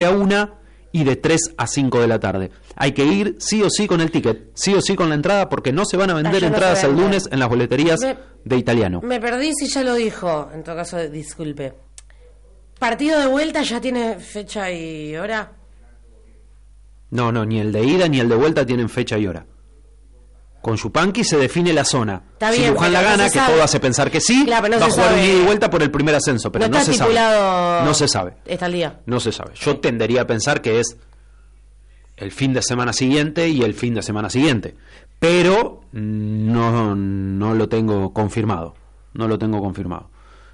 a 1 y de 3 a 5 de la tarde. Hay que ir sí o sí con el ticket, sí o sí con la entrada, porque no se van a vender entradas el lunes en las boleterías de Italiano. Me perdí si ya lo dijo, en todo caso, disculpe. ¿Partido de vuelta ya tiene fecha y hora? No, ni el de ida ni el de vuelta tienen fecha y hora. Con Yupanqui se define la zona. Está si bien, Luján la gana, que todo hace pensar que sí, claro, va a jugar un ida y vuelta por el primer ascenso, pero no se sabe. No se sabe. Está al día. No se sabe. Yo tendería a pensar que es el fin de semana siguiente y el fin de semana siguiente, pero no lo tengo confirmado. No lo tengo confirmado.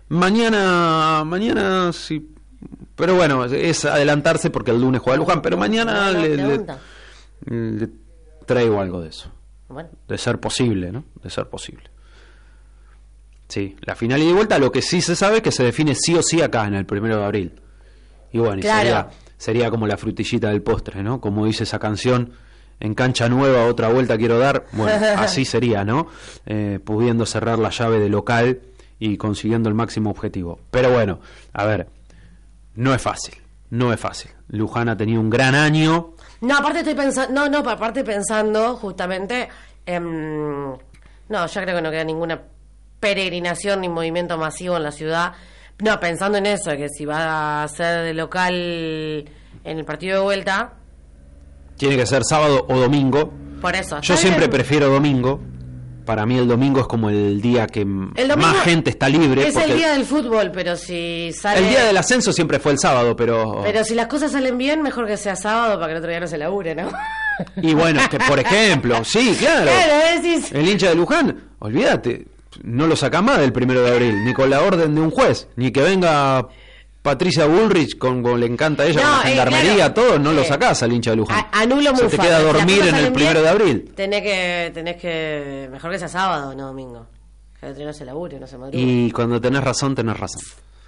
Mañana sí, pero bueno, es adelantarse porque el lunes juega Luján, pero mañana le traigo algo de eso. Bueno. De ser posible, ¿no? De ser posible. Sí, la final y de vuelta, lo que sí se sabe es que se define sí o sí acá en el 1 de abril. Y bueno, claro. sería como la frutillita del postre, ¿no? Como dice esa canción, en cancha nueva otra vuelta quiero dar. Bueno, así sería, ¿no? Pudiendo cerrar la llave de local y consiguiendo el máximo objetivo. Pero bueno, a ver, no es fácil. Luján ha tenido un gran año. No, aparte estoy pensando, aparte pensando justamente, yo creo que no queda ninguna peregrinación ni movimiento masivo en la ciudad. No, pensando en eso, que si va a ser de local en el partido de vuelta, tiene que ser sábado o domingo. Por eso. Yo siempre prefiero domingo. Para mí el domingo es como el día que más gente está libre. Es el día del fútbol, pero si sale... El día del ascenso siempre fue el sábado, pero... Pero si las cosas salen bien, mejor que sea sábado para que el otro día no se labure, ¿no? Y bueno, que por ejemplo, sí, claro. El hincha de Luján, olvídate, no lo saca más del 1 de abril, ni con la orden de un juez, ni que venga Patricia Bullrich, como le encanta a ella, con la gendarmería, todo, no lo sacás al hincha de Luján. Anulo se te queda a dormir en el 1 de abril. Tenés que, mejor que sea sábado, no domingo. Que el otro no se labure, no se madruga. Y cuando tenés razón, tenés razón.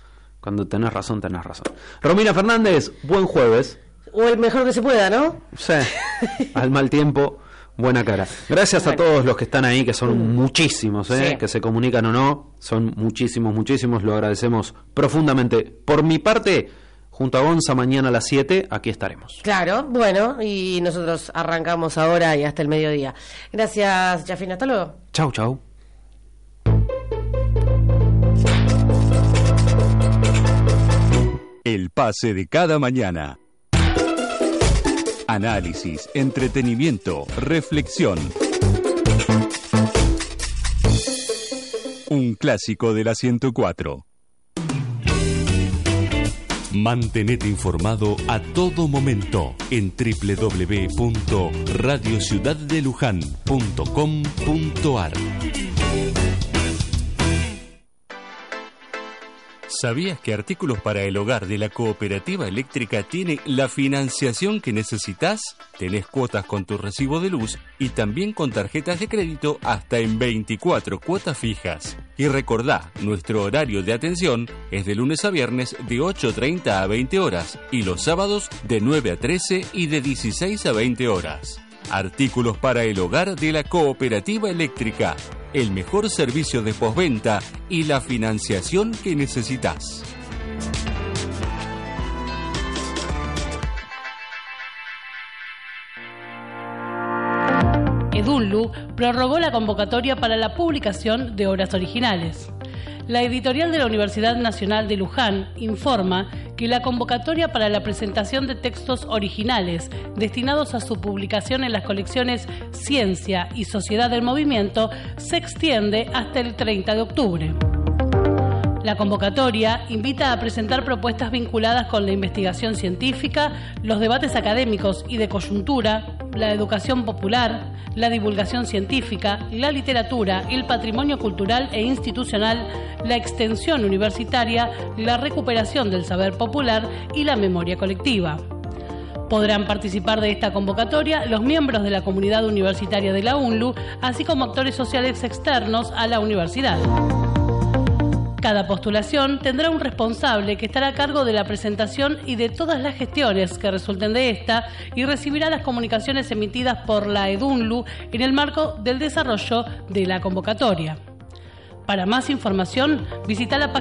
Romina Fernández, buen jueves. O el mejor que se pueda, ¿no? Sí, al mal tiempo, buena cara. Gracias a todos los que están ahí, que son muchísimos, sí, que se comunican o no, son muchísimos, lo agradecemos profundamente. Por mi parte, junto a Gonza, mañana a las 7, aquí estaremos. Claro, bueno, y nosotros arrancamos ahora y hasta el mediodía. Gracias, Jafina, hasta luego. Chau. El pase de cada mañana. Análisis, entretenimiento, reflexión. Un clásico de la 104. Mantenete informado a todo momento en www.radiociudaddeluján.com.ar. ¿Sabías que Artículos para el Hogar de la Cooperativa Eléctrica tiene la financiación que necesitas? Tenés cuotas con tu recibo de luz y también con tarjetas de crédito hasta en 24 cuotas fijas. Y recordá, nuestro horario de atención es de lunes a viernes de 8:30 a 20 horas y los sábados de 9 a 13 y de 16 a 20 horas. Artículos para el Hogar de la Cooperativa Eléctrica. El mejor servicio de postventa y la financiación que necesitas. Edunlu prorrogó la convocatoria para la publicación de obras originales. La editorial de la Universidad Nacional de Luján informa que la convocatoria para la presentación de textos originales destinados a su publicación en las colecciones Ciencia y Sociedad del Movimiento se extiende hasta el 30 de octubre. La convocatoria invita a presentar propuestas vinculadas con la investigación científica, los debates académicos y de coyuntura, la educación popular, la divulgación científica, la literatura, el patrimonio cultural e institucional, la extensión universitaria, la recuperación del saber popular y la memoria colectiva. Podrán participar de esta convocatoria los miembros de la comunidad universitaria de la UNLU, así como actores sociales externos a la universidad. Cada postulación tendrá un responsable que estará a cargo de la presentación y de todas las gestiones que resulten de esta y recibirá las comunicaciones emitidas por la EDUNLU en el marco del desarrollo de la convocatoria. Para más información, visita la página